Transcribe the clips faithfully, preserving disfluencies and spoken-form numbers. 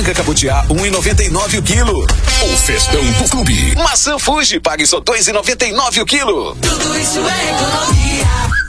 Cabutiá, um e noventa e nove o quilo. O festão do clube. Maçã Fuji, pague só dois e noventa e nove o quilo. Tudo isso é economia.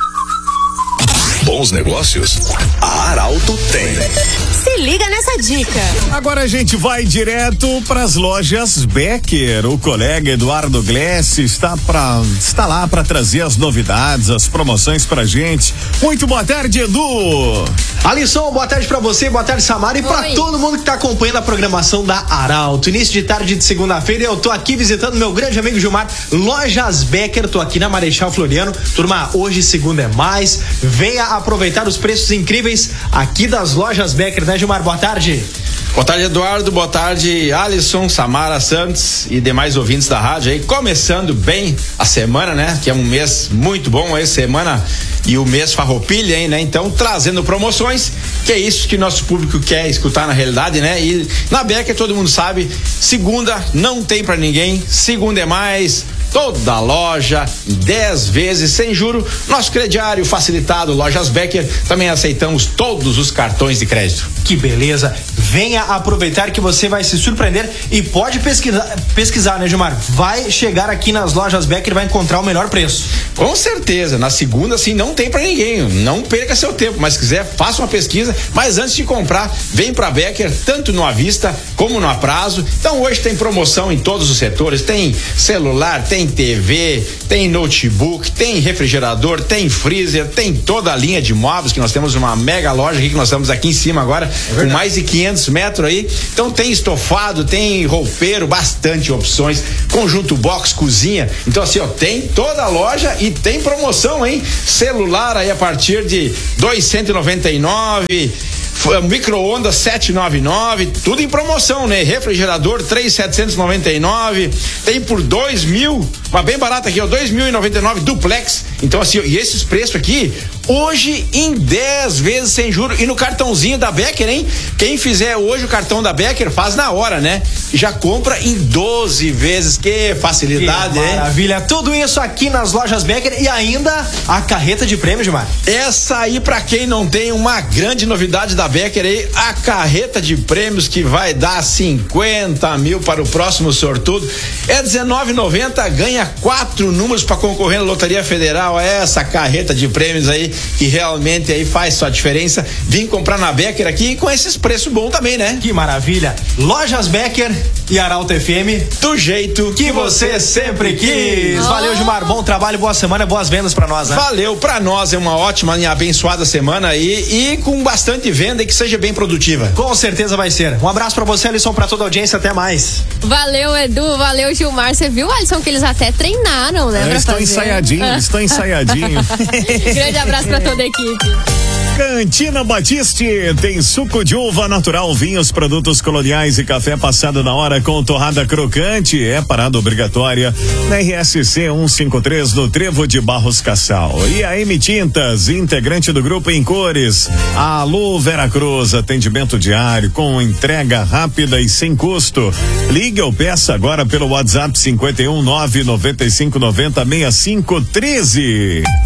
Bons negócios, a Arauto tem. Se liga nessa dica. Agora a gente vai direto para as lojas Becker. O colega Eduardo Glessi está, pra, está lá para trazer as novidades, as promoções pra gente. Muito boa tarde, Edu. Alisson, boa tarde pra você, boa tarde, Samara, e pra todo mundo que tá acompanhando a programação da Arauto. Início de tarde de segunda-feira, eu tô aqui visitando meu grande amigo Gilmar, Lojas Becker, tô aqui na Marechal Floriano. Turma, hoje segunda é mais, venha aproveitar os preços incríveis aqui das Lojas Becker, né, Gilmar? Boa tarde. Boa tarde, Eduardo, boa tarde, Alisson, Samara, Santos e demais ouvintes da rádio aí, começando bem a semana, né, que é um mês muito bom aí, semana e o mês farroupilha, hein, né, então trazendo promoções, que é isso que nosso público quer escutar na realidade, né, e na Becker todo mundo sabe, segunda não tem pra ninguém, segunda é mais, toda loja, dez vezes sem juro, nosso crediário facilitado, Lojas Becker, também aceitamos todos os cartões de crédito. Que beleza, venha aproveitar que você vai se surpreender e pode pesquisar, pesquisar, né, Gilmar? Vai chegar aqui nas Lojas Becker e vai encontrar o melhor preço. Com certeza, na segunda assim não tem pra ninguém, não perca seu tempo, mas se quiser faça uma pesquisa, mas antes de comprar, vem pra Becker, tanto no à vista como no a prazo. Então hoje tem promoção em todos os setores, tem celular, tem T V, tem notebook, tem refrigerador, tem freezer, tem toda a linha de móveis, que nós temos uma mega loja aqui, que nós estamos aqui em cima agora, é com mais de quinhentos metros aí, então tem estofado, tem roupeiro, bastante opções, conjunto box, cozinha, então assim, ó, tem toda a loja e tem promoção, hein? Celular aí a partir de dois cento e noventa e nove, micro-ondas setecentos e noventa e nove, tudo em promoção, né? Refrigerador três mil setecentos e noventa e nove, tem por dois mil, mas bem barato aqui, ó, dois mil e noventa e nove duplex. Então assim, e esses preços aqui hoje em dez vezes sem juros e no cartãozinho da Becker, hein? Quem fizer hoje o cartão da Becker faz na hora, né? Já compra em doze vezes, que facilidade, hein? Maravilha, tudo isso aqui nas Lojas Becker e ainda a carreta de prêmios, Gilmar. Essa aí, pra quem não tem, uma grande novidade da Becker aí, a carreta de prêmios que vai dar cinquenta mil para o próximo sortudo. É dezenove reais e noventa centavos, ganha quatro números para concorrer na Loteria Federal. Essa carreta de prêmios aí que realmente aí faz sua diferença. Vim comprar na Becker aqui com esses preços bons também, né? Que maravilha. Lojas Becker e Arauto F M, do jeito que, que você sempre quis. Oh. Valeu, Gilmar. Bom trabalho, boa semana, boas vendas pra nós, né? Valeu, pra nós é uma ótima e abençoada semana aí e com bastante venda e que seja bem produtiva. Com certeza vai ser. Um abraço pra você, Alisson, pra toda a audiência, até mais. Valeu, Edu, valeu, Gilmar. Você viu, Alisson, que eles até treinaram, né? É, estão ensaiadinhos, estão ensaiadinhos. Grande abraço pra toda a equipe. Cantina Batiste tem suco de uva natural, vinhos, produtos coloniais e café passado na hora com torrada crocante. É parada obrigatória na R S C cento e cinquenta e três no Trevo de Barros Cassal. E a M Tintas, integrante do grupo em cores. Alô Veracruz, atendimento diário com entrega rápida e sem custo. Ligue ou peça agora pelo WhatsApp cinquenta e um nove noventa e cinco noventa sessenta e cinco treze.